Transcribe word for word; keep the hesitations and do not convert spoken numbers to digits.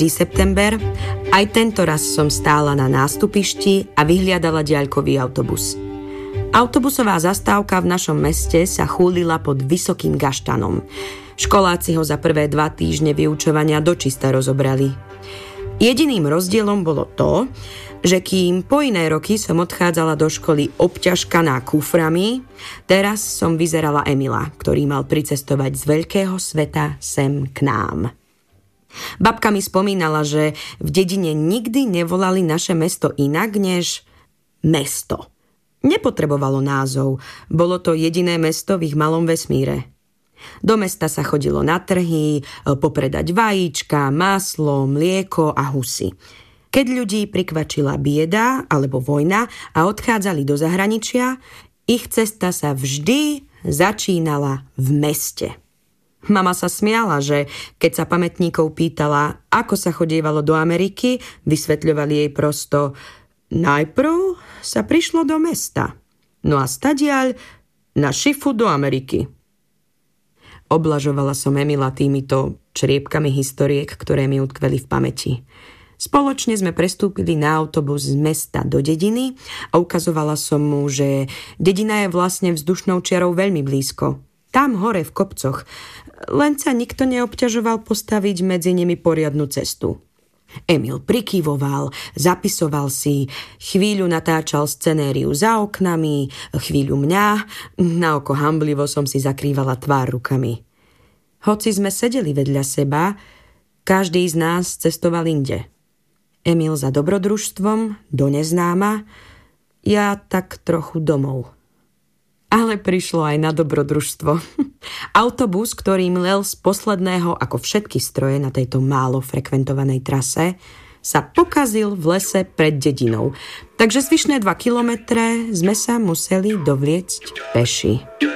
september, aj tento raz som stála na nástupišti a vyhliadala diaľkový autobus. Autobusová zastávka v našom meste sa chúlila pod vysokým gaštanom. Školáci ho za prvé dva týždne vyučovania dočista rozobrali. Jediným rozdielom bolo to, že kým po iné roky som odchádzala do školy obťažkaná kuframi, teraz som vyzerala Emila, ktorý mal pricestovať z veľkého sveta sem k nám. Babka mi spomínala, že v dedine nikdy nevolali naše mesto inak než mesto. Nepotrebovalo názov, bolo to jediné mesto v ich malom vesmíre. Do mesta sa chodilo na trhy, popredať vajíčka, maslo, mlieko a husy. Keď ľudí prikvačila bieda alebo vojna a odchádzali do zahraničia, ich cesta sa vždy začínala v meste. Mama sa smiala, že keď sa pamätníkov pýtala, ako sa chodievalo do Ameriky, vysvetľovali jej prosto: najprv sa prišlo do mesta, no a stadiaľ na šifu do Ameriky. Oblažovala som Emila týmito čriepkami historiek, ktoré mi utkveli v pamäti. Spoločne sme prestúpili na autobus z mesta do dediny a ukazovala som mu, že dedina je vlastne vzdušnou čiarou veľmi blízko. Tam hore v kopcoch, len sa nikto neobťažoval postaviť medzi nimi poriadnu cestu. Emil prikyvoval, zapisoval si, chvíľu natáčal scenériu za oknami, chvíľu mňa, na oko hanblivo som si zakrývala tvár rukami. Hoci sme sedeli vedľa seba, každý z nás cestoval inde. Emil za dobrodružstvom, do neznáma, ja tak trochu domov. Ale prišlo aj na dobrodružstvo. Autobus, ktorý mlel z posledného, ako všetky stroje na tejto málo frekventovanej trase, sa pokazil v lese pred dedinou. Takže zvyšné dva kilometre sme sa museli dovliecť peši.